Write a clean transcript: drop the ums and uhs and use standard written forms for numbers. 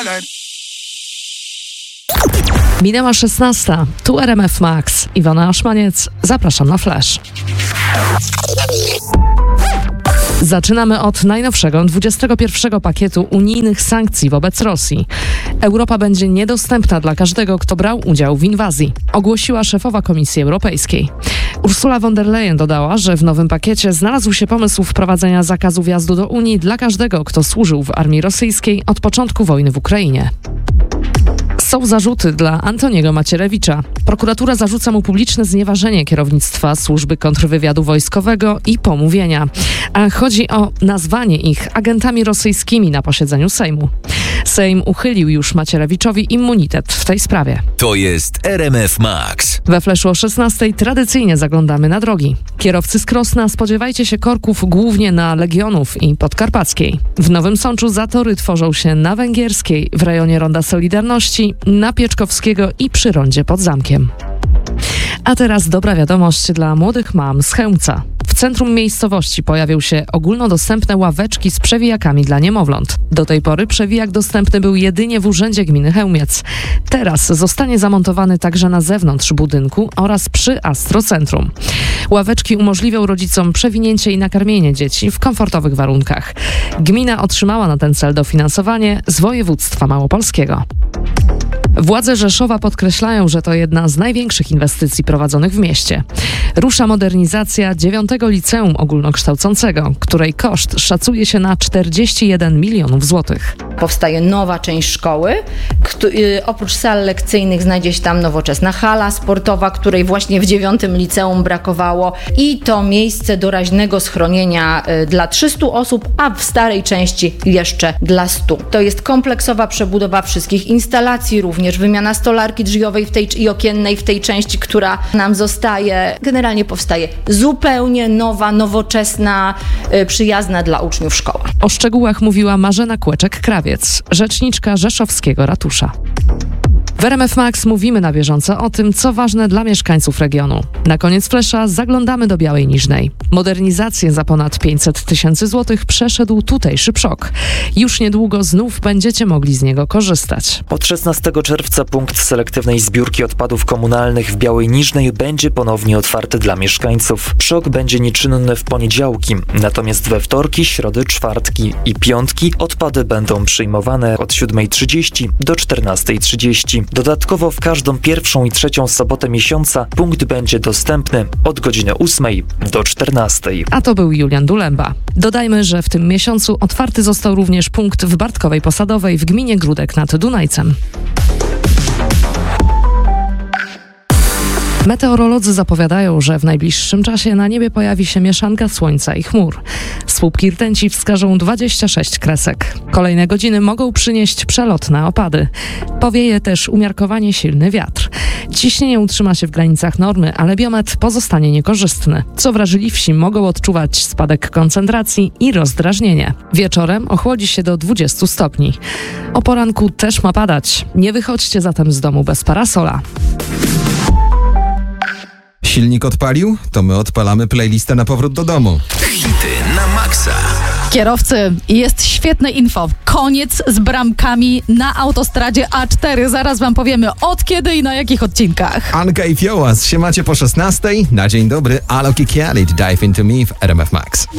Minęła 16. Tu RMF Max. Iwona Aszmaniec. Zapraszam na Flash. Zaczynamy od najnowszego 21. pakietu unijnych sankcji wobec Rosji. Europa będzie niedostępna dla każdego, kto brał udział w inwazji, ogłosiła szefowa Komisji Europejskiej. Ursula von der Leyen dodała, że w nowym pakiecie znalazł się pomysł wprowadzenia zakazu wjazdu do Unii dla każdego, kto służył w armii rosyjskiej od początku wojny w Ukrainie. Są zarzuty dla Antoniego Macierewicza. Prokuratura zarzuca mu publiczne znieważenie kierownictwa służby kontrwywiadu wojskowego i pomówienia. A chodzi o nazwanie ich agentami rosyjskimi na posiedzeniu Sejmu. Sejm uchylił już Macierewiczowi immunitet w tej sprawie. To jest RMF Max. We Flashu o 16:00 tradycyjnie zaglądamy na drogi. Kierowcy z Krosna, spodziewajcie się korków głównie na Legionów i Podkarpackiej. W Nowym Sączu zatory tworzą się na Węgierskiej, w rejonie Ronda Solidarności, na Pieczkowskiego i przy rondzie pod Zamkiem. A teraz dobra wiadomość dla młodych mam z Chełmca. W centrum miejscowości pojawią się ogólnodostępne ławeczki z przewijakami dla niemowląt. Do tej pory przewijak dostępny był jedynie w Urzędzie Gminy Chełmiec. Teraz zostanie zamontowany także na zewnątrz budynku oraz przy Astrocentrum. Ławeczki umożliwią rodzicom przewinięcie i nakarmienie dzieci w komfortowych warunkach. Gmina otrzymała na ten cel dofinansowanie z województwa małopolskiego. Władze Rzeszowa podkreślają, że to jedna z największych inwestycji prowadzonych w mieście. Rusza modernizacja 9. Liceum Ogólnokształcącego, której koszt szacuje się na 41 milionów złotych. Powstaje nowa część szkoły. Oprócz sal lekcyjnych znajdzie się tam nowoczesna hala sportowa, której właśnie w 9. liceum brakowało, i to miejsce doraźnego schronienia dla 300 osób, a w starej części jeszcze dla 100. To jest kompleksowa przebudowa wszystkich instalacji, również wymiana stolarki drzwiowej i okiennej w tej części, która nam zostaje. Generalnie powstaje zupełnie nowa, nowoczesna, przyjazna dla uczniów szkoła. O szczegółach mówiła Marzena Kłeczek-Krawiec, rzeczniczka rzeszowskiego ratusza. W RMF Max mówimy na bieżąco o tym, co ważne dla mieszkańców regionu. Na koniec Flesza zaglądamy do Białej Niżnej. Modernizację za ponad 500 tysięcy złotych przeszedł tutejszy PSZOK. Już niedługo znów będziecie mogli z niego korzystać. Od 16 czerwca punkt selektywnej zbiórki odpadów komunalnych w Białej Niżnej będzie ponownie otwarty dla mieszkańców. PSZOK będzie nieczynny w poniedziałki, natomiast we wtorki, środy, czwartki i piątki odpady będą przyjmowane od 7:30 do 14:30. Dodatkowo w każdą pierwszą i trzecią sobotę miesiąca punkt będzie dostępny od godziny 8 do 14. A to był Julian Dulemba. Dodajmy, że w tym miesiącu otwarty został również punkt w Bartkowej Posadowej w gminie Gródek nad Dunajcem. Meteorolodzy zapowiadają, że w najbliższym czasie na niebie pojawi się mieszanka słońca i chmur. Słupki rtęci wskażą 26 kresek. Kolejne godziny mogą przynieść przelotne opady. Powieje też umiarkowanie silny wiatr. Ciśnienie utrzyma się w granicach normy, ale biometr pozostanie niekorzystny. Co wrażliwsi mogą odczuwać spadek koncentracji i rozdrażnienie. Wieczorem ochłodzi się do 20 stopni. O poranku też ma padać. Nie wychodźcie zatem z domu bez parasola. Silnik odpalił? To my odpalamy playlistę na powrót do domu. Hity na maksa. Kierowcy, jest świetne info. Koniec z bramkami na autostradzie A4. Zaraz wam powiemy od kiedy i na jakich odcinkach. Anka i Fiołas, siemacie po 16:00. Na dzień dobry, Alok i Khalid, Dive Into Me w RMF Max.